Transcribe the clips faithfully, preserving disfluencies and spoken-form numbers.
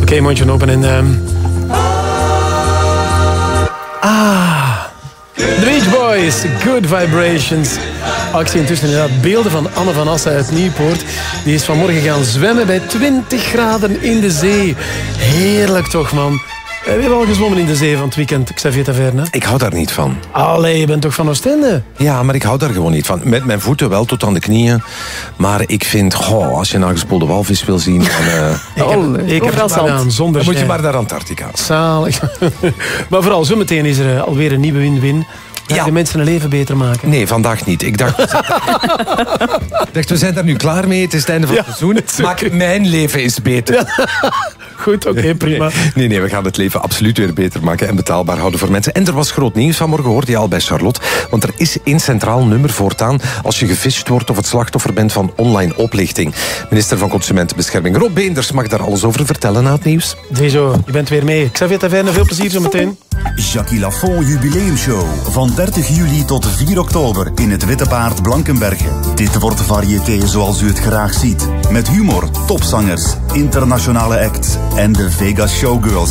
okay, mondje open en... Um... Ah... The Beach Boys, Good Vibrations. Actie intussen inderdaad beelden van Anne van Assen uit Nieuwpoort. Die is vanmorgen gaan zwemmen bij twintig graden in de zee. Heerlijk toch, man. We hebben al gezwommen in de zee van het weekend, Xavier Taverne. Ik hou daar niet van. Allee, je bent toch van Oostende? Ja, maar ik hou daar gewoon niet van. Met mijn voeten wel tot aan de knieën. Maar ik vind, goh, als je een aangespoelde walvis wil zien... Dan, uh... ik heb, ik heb het gedaan, zonder Dan moet je schijn. maar naar Antarctica. Zalig. Maar vooral zometeen is er alweer een nieuwe win-win. Ga Ja. de mensen een leven beter maken? Nee, vandaag niet. Ik dacht, ik dacht, we zijn daar nu klaar mee. Het is het einde van het Ja, seizoen. Maak mijn leven eens beter. Ja. Goed, oké, okay, prima. Nee, nee, we gaan het leven absoluut weer beter maken en betaalbaar houden voor mensen. En er was groot nieuws vanmorgen, hoorde je al bij Charlotte. Want er is één centraal nummer voortaan als je gefisht wordt of het slachtoffer bent van online oplichting. Minister van Consumentenbescherming Rob Beenders mag daar alles over vertellen na het nieuws. Ziezo, je bent weer mee. Xavier Taverne, veel plezier zo meteen. Jackie Lafont Jubileumshow. Van dertig juli tot vier oktober in het Witte Paard Blankenberge. Dit wordt variété zoals u het graag ziet. Met humor, topzangers, internationale acts en de Vegas Showgirls.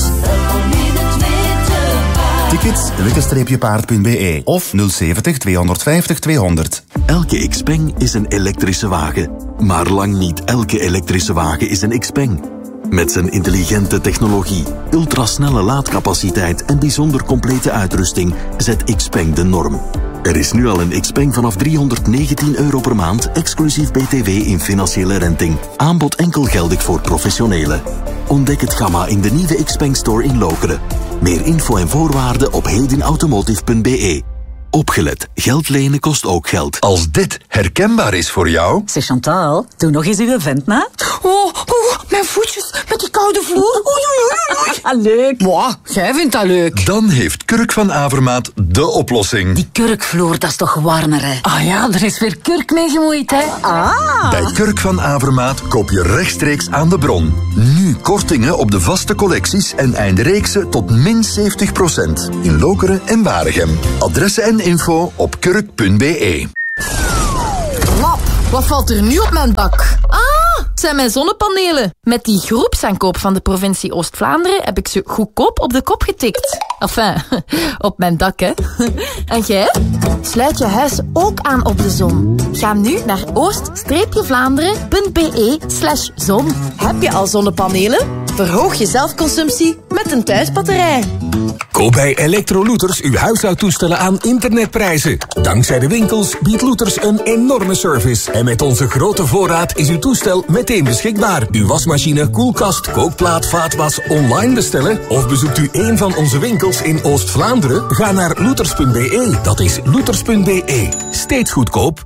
Tickets witte paard punt b e of nul zeventig tweehonderdvijftig tweehonderd. Elke Xpeng is een elektrische wagen. Maar lang niet elke elektrische wagen is een Xpeng. Met zijn intelligente technologie, ultrasnelle laadcapaciteit en bijzonder complete uitrusting zet Xpeng de norm. Er is nu al een Xpeng vanaf driehonderdnegentien euro per maand, exclusief B T W in financiële renting. Aanbod enkel geldig voor professionelen. Ontdek het gamma in de nieuwe Xpeng Store in Lokeren. Meer info en voorwaarden op heldinautomotive punt b e. Opgelet, geld lenen kost ook geld. Als dit herkenbaar is voor jou... Zeg Chantal, doe nog eens uw vent na. Oh, oh, mijn voetjes met die koude vloer. Oei, oei, oei, oei. Ah, leuk. Mwah, jij vindt dat leuk. Dan heeft Kurk van Avermaat de oplossing. Die kurkvloer, dat is toch warmer, hè? Ah ja, er is weer kurk mee gemoeid, hè. Ah. Bij Kurk van Avermaat koop je rechtstreeks aan de bron. Nu kortingen op de vaste collecties en eindreeksen tot min zeventig procent. In Lokeren en Waregem. Adressen en info op kurk punt b e. Lap, wat valt er nu op mijn dak? Ah, het zijn mijn zonnepanelen. Met die groepsaankoop van de provincie Oost-Vlaanderen heb ik ze goedkoop op de kop getikt. Enfin, op mijn dak, hè. En jij? Sluit je huis ook aan op de zon. Ga nu naar oost-vlaanderen punt b e slash zon. Heb je al zonnepanelen? Verhoog je zelfconsumptie met een thuisbatterij. Koop bij Electrolooters uw huishoudtoestellen aan internetprijzen. Dankzij de winkels biedt Looters een enorme service. En met onze grote voorraad is uw toestel meteen beschikbaar. Uw wasmachine, koelkast, kookplaat, vaatwas online bestellen? Of bezoekt u een van onze winkels in Oost-Vlaanderen? Ga naar looters punt b e. Dat is looters punt b e. Steeds goedkoop.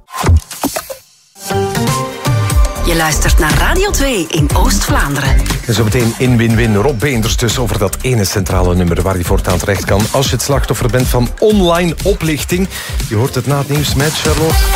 Je luistert naar Radio twee in Oost-Vlaanderen. En zo meteen in win-win Rob Beenders dus over dat ene centrale nummer waar je voortaan terecht kan als je het slachtoffer bent van online oplichting. Je hoort het na het nieuws met Charlotte.